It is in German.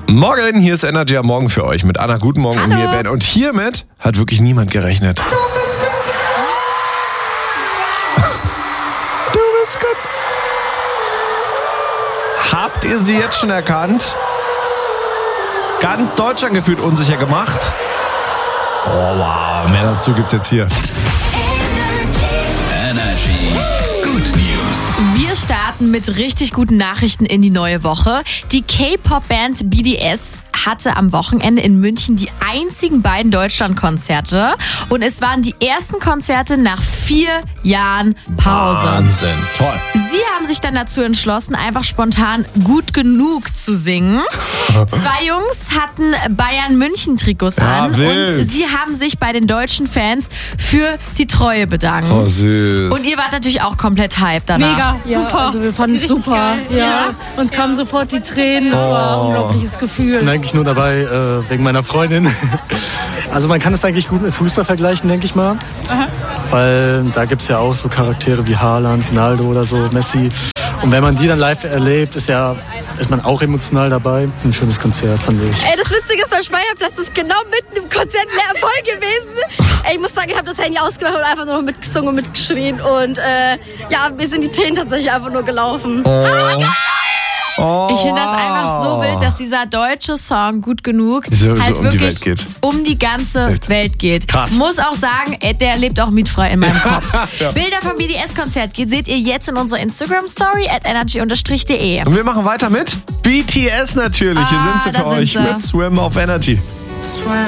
Morgen, hier ist Energy am Morgen für euch mit Anna. Guten Morgen. Hallo. Und mir Ben. Und hiermit hat wirklich niemand gerechnet. Du bist gut. Habt ihr sie jetzt schon erkannt? Ganz Deutschland gefühlt unsicher gemacht. Oh wow, mehr dazu gibt's jetzt hier. Energy Good News. Wir starten mit richtig guten Nachrichten in die neue Woche. Die K-Pop-Band BTS hatte am Wochenende in München die einzigen beiden Deutschlandkonzerte. Und es waren die ersten Konzerte nach 4 Jahren Pause. Wahnsinn, toll. Sie haben sich dann dazu entschlossen, einfach spontan Gut genug zu singen. 2 Jungs hatten Bayern-München-Trikots an wild. und sie haben sich bei den deutschen Fans für die Treue bedankt. Oh, süß. Und ihr wart natürlich auch komplett hyped danach. Mega, super. Also wir fanden es Richtig super. geil. Ja. Uns kamen sofort die Tränen. Das war ein unglaubliches Gefühl. Ich bin eigentlich nur dabei wegen meiner Freundin. Also man kann es eigentlich gut mit Fußball vergleichen, denke ich mal. Aha. Weil da gibt es ja auch so Charaktere wie Haaland, Ronaldo oder so, Messi. Und wenn man die dann live erlebt, ist man auch emotional dabei. Ein schönes Konzert, fand ich. Ey, das Witzige ist, beim Speierplatz ist genau mitten im Konzert voll gewesen. Ey, ich muss sagen, ich habe das Handy ausgemacht und einfach nur mitgesungen und mitgeschrien. Und ja, mir sind die Tränen tatsächlich einfach nur gelaufen. Ich finde das einfach so wild, dass dieser deutsche Song Gut genug So halt um die wirklich Welt geht. um die ganze Welt geht. Krass. Muss auch sagen, der lebt auch mietfrei in meinem Kopf. Ja. Bilder vom BTS-Konzert seht ihr jetzt in unserer Instagram-Story @energy_de. Und wir machen weiter mit BTS natürlich. Hier sind sie da für sind euch sie. mit Swim auf Energy.